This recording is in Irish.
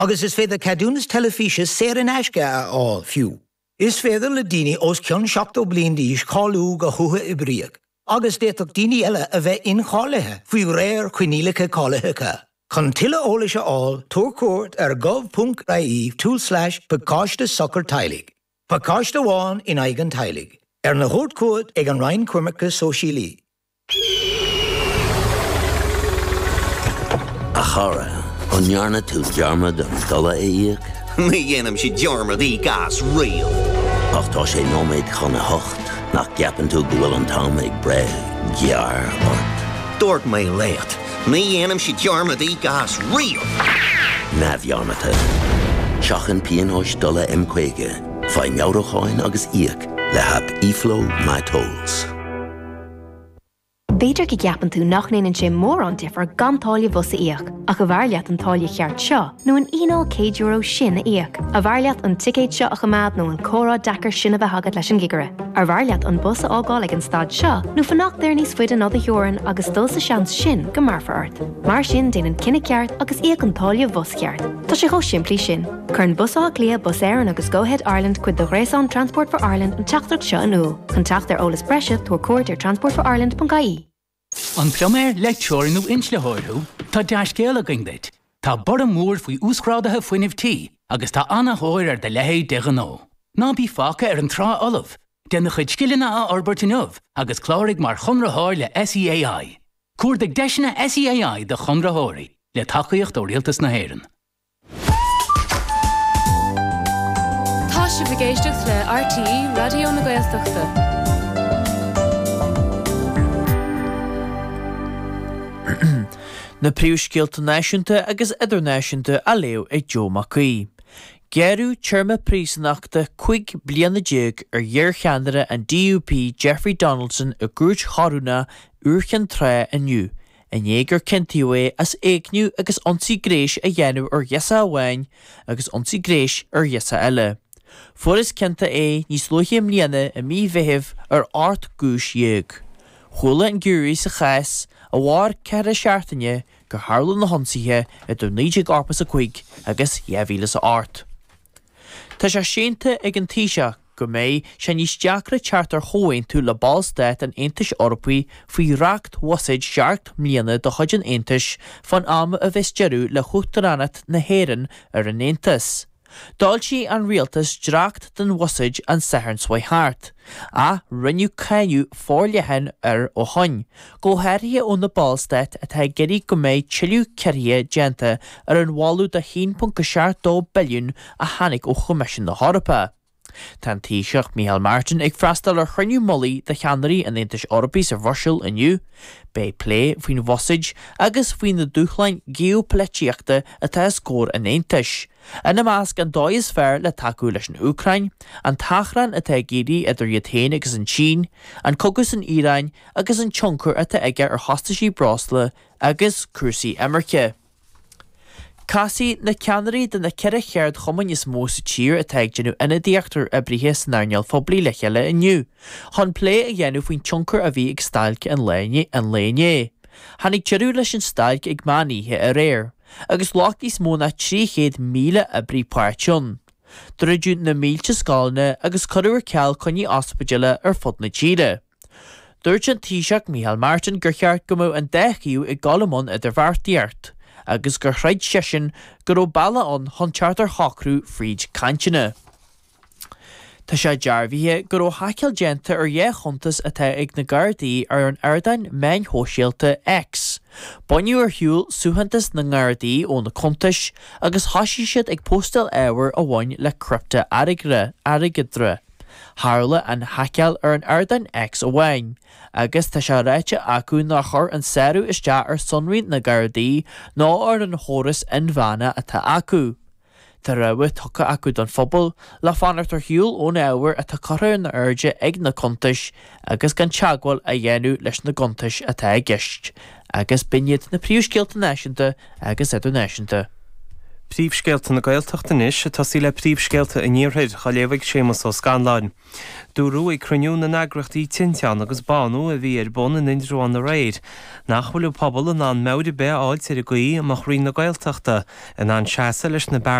agus is féidir cadúnas telefíse sér an eisce á fiú. Is féidir le daoine os ceann 7 bliain d'aois cáilú go thutha i bríoch. Agus déach daoine eile a bheith incháthaithe faoi réir chuinílacha cáileacha. Chun tuile eolais aáil tuaircuairt ar gov.ie/pacáiste soccer tailig. Pacáiste amháin in aigean tailig. Ar na hódcuad ag an Ryan Cuirmeacha Sóisialaí. A chara, an nearna tú dearmad an dala íag? Ní dhéanam si dearmad í gas rial. Ach tá sé nóméid chuna hocht, nach ceapan tú go bhfuil an tám ag bre gear ort. Dúirt mé léat, ní dhéanam si dearmad í gas rial. Na bhearmata. Seachan píonóis dala M-Cuige, fai meabhracháin agus íag le hap e-flow my tolls. Beidir go ceapan tú nach néanann sé mór an difar gan táille bhusa íoc, a go bhairleat an táille cheart seo, nó an €1 sin a íoc. A bhairleat an ticéid seo a chamád nó an córá dachar sin a bheith hagad leis an gigire. Ar bhairleat an busa ágáil ag an stad seo, nó fannacht déir níos fuid an ada heorann agus dul sa seans sin go marfa ort. Mar sin déanann cinenne ceart agus íoc an táille bhus ceart. Tá sé chó simplí sin. Churn busa lia Bus Éireann agus Go Ahead Ireland cuid do Gréasán Transport for Ireland an teachtarach seo an uail. Contact ar Eolas Breise tuaircuairt ar transportforireland.ie. An ploméir leictúirnú inslethirthú tá deascéala gingdait. Tá bord mór faoi úscrádathe fuinmh tí agus tá anna thóir ar de lehéad de ghnó. Ná bí facha ar an trá olamh, déanna chuid scilena a orbertinmh agus chláirigh mar chunratháir le SEAI. Cuaird deisina SEAI de chunratháirí le tacaíocht ó rialtas na hÉireann. Tá si bhgéisteach le RTE Radio na Gaeltachta. Na príomhscéalta náisiúnta agus idirnáisiúnta a léamh ag Joe McCuí. Gearú teirme príosnachta 5 bliana déag ar dhearcheanara an DUP Jeffrey Donaldson a gúirt charúna uairchan trá aniu. In éagar cintíú as éicniú agus ionsaí gréis a dhéanamh ar dhiasa amháin agus ionsaí gréis ar dhiasa eile. Furas cinnta níos luithe mbliana a mí bheithimh ar ort gúis dhéag. Chula an gúirí sa chais a bhhar ceithre seaartaine go hála na honsaithe a do 9.5 agus 10,000 sa ort. Tá sé sénta ag an tíise go méid sé níos deacra teartar thóin tú le ballstáit an Aontais Eorpaí faoi reacht wasaid 7 mbliana do chuid an Aontais fan ama a bheits dearú le chuachtaránat na hÉireann ar an Aontas. Dáil sí an rialtas dreacht den wasaid an saithern swai hart, a rinneú cainniú fórlehan ar ó hain. Go háirithe ó na ballstáit a tá geirí go méid tiliú ceirthe déanta ar an bháilú de 1.2 billiún a tháinig ó Choimeisiún na Eorpa. Tá Taoiseach Micheál Martin ag freastal ar chruinniú mollaí de cheannairí an Aontais Eorpaí sa bhirseáil inniu, bé plé faoin bhosaid agus faoin na dúchlein geopolitíochta atá scór an Aontais. Ina measc an dóid fearr le takeú leis an Úcrain, an tachran atá géirí idir Utain agus an Tsín, an cogus an Írain agus an tionchar atá aige ar hostaisí brásla agus cuasaí Amirce. Casí na ceannairí de na ceire cheard chumann is mó sa tír a teag genú ina díochttar a brithe san airneall phoblí le cheile inniu. Chun plé a dhéanamh faoin tionchar a bhí ag stailce an léné. Tháinig teirú leis an stailce ag maníthe a réir, agus láchtís móna 300,000 a brí páirteún. Druidú na mílte scáilne agus chuidir ceall chuní ospaidile ar fud na tíre. Dúirt an Taoiseach Micheál Martin gur cheart go mó an 10 ag Galamón idir bhartaíart, agus gur chreid sesin gur ó bailla an chun chartar hocrú fríd cantina. Tá sé dearbhíthe gur ó haiciil déanta ar chuntas atá ag na Gardaí ar an airdain main hóisialta X. Bainniú ar hiúil suhantas na Gardaí ó na contais agus thosaí siad ag postal éabhar a bhain le crypta aigeadra. Tharla an haiciil ar an airdain X a bhain, agus tá sé ráite acu nach chur an saoú iste ar sonraí na Gardaí ná ar an chóras in bhana atá acu. Tá rabhah tucha acu don phobal le fanart ar hiúil ón éabhar atá cortha na airde ag na contais agus gan teagháil a dhéanú leis na contais atá gceist, agus biniad na príomhscéalta náisiúnta agus idirnáisiúnta. Príomhscéalta na Gaeltachta níos, tosí le príomhscéalta in níorthaid chaléimhigh Séamus ó Scanláin. Dúrú i cruniú na nagrachtaí tinteán agus banú a bhí bon in Indruán na réid. Nach bhfuil pobl an meurí be áil ar a gaí amach rí na Gaeltachta in an seasa leis na